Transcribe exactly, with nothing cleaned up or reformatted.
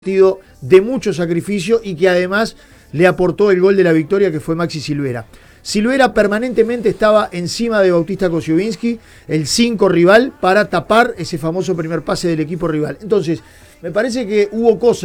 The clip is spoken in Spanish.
partido de mucho sacrificio y que además le aportó el gol de la victoria, que fue Maxi Silvera. Silvera permanentemente estaba encima de Bautista Kosciuszynski, el cinco rival, para tapar ese famoso primer pase del equipo rival. Entonces, me parece que hubo cosas